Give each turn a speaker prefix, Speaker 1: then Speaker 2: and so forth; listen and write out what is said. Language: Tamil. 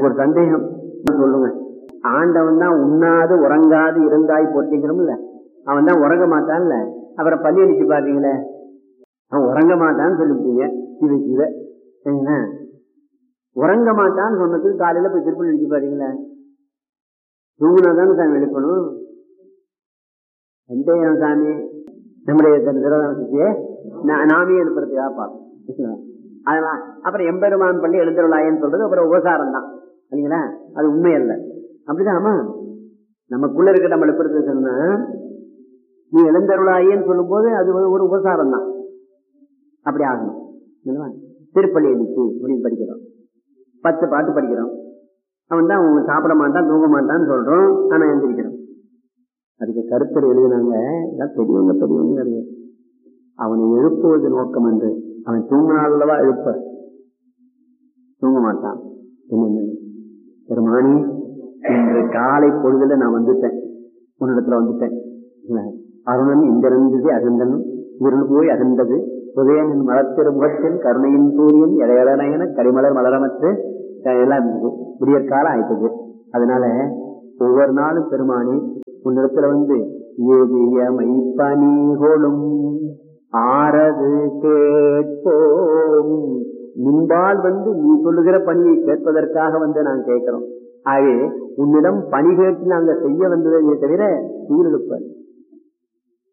Speaker 1: எனக்கு ஒரு சந்தேகம் சொல்லுங்க. ஆண்டவன் தான் உண்ணாது உறங்காது இருந்தாய் போட்டிக்கிறோம்ல, அவன் தான் உறங்க மாட்டான்ல, அப்புறம் பள்ளி அடிச்சு பாத்தீங்களே, அவன் உறங்க மாட்டான்னு சொல்லிவிட்டீங்க. இது இத உறங்க மாட்டான்னு சொன்னதுக்கு காலையில போய் திருப்பி அடிச்சு பாத்தீங்களே, தூங்குனாதானே சாமி எழுப்பணும். சந்தேகம் சாமி நம்முடைய சக்தியே நாமே எழுப்புறதுக்காக பார்ப்போம். அதெல்லாம் அப்புறம் எம்பெருமான் பள்ளி எழுந்தருளாயன்னு சொல்றது அப்புறம் உபசாரம் தான் இல்லைங்களா, அது உண்மை அல்ல. அப்படிதான் ஆமா, நமக்குள்ள இருக்க நம்ம எழுப்புறது சொன்னா நீ எழுந்தருளாயன்னு சொல்லும் போது அது ஒரு உபசாரம் தான். அப்படி ஆகணும். திருப்பள்ளி எழுச்சி அப்படின்னு படிக்கிறோம், 10 பாட்டு படிக்கிறோம். அவன் தான் அவன் சாப்பிட மாட்டான் தூங்க மாட்டான்னு சொல்றோம், ஆனா எழுந்திருக்கிறோம். அதுக்கு கருத்தர் எழுதினாங்க, பெரியவங்க அவனை எழுப்புவது நோக்கம் என்று. அவன் தூங்கினாலவா எழுப்ப, தூங்க மாட்டான். பெருமானி இன்று காலை பொழுதுல நான் வந்துட்டேன், உன்னிடத்துல வந்துட்டேன். அருணன் இந்திரந்தது அகந்தனும் இருள் போய் அகந்தது உதயனின் மலத்திரு முகத்தில் கருணையின் சூரியன் இடையடனையன கரிமலர் மலரமற்று எல்லாம் இருந்தது. விடியற்காலம் ஆயிட்டது. அதனால ஒவ்வொரு நாளும் பெருமானி உன்னிடத்துல வந்து மைப்பனிகோளும் ஆறது கேட்போம், முன்பால் வந்து நீ சொல்லுகிற பணியை கேட்பதற்காக வந்து நான் கேட்கிறோம். ஆகவே உன்னிடம் பணி கேட்டு நாங்க செய்ய வந்ததை தவிர சீரெழுப்ப